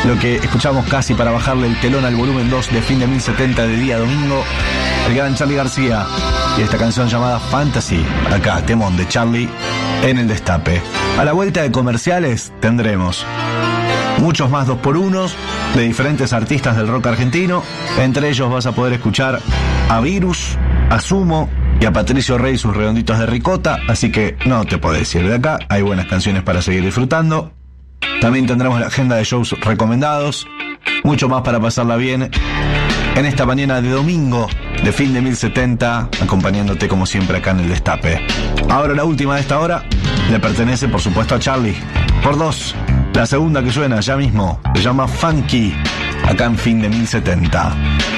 Lo que escuchamos casi para bajarle el telón al volumen 2 de Fin de 1070 de día domingo, el gran Charly García y esta canción llamada Fantasy, acá, temón de Charly en el Destape. A la vuelta de comerciales tendremos muchos más 2x1 de diferentes artistas del rock argentino. Entre ellos vas a poder escuchar a Virus, a Sumo y a Patricio Rey, sus redonditos de ricota, así que no te podés ir de acá, hay buenas canciones para seguir disfrutando. También tendremos la agenda de shows recomendados, mucho más para pasarla bien en esta mañana de domingo de Fin de 1070, acompañándote como siempre acá en el Destape. Ahora la última de esta hora le pertenece por supuesto a Charly, por 2, la segunda que suena ya mismo, se llama Funky, acá en Fin de 1070.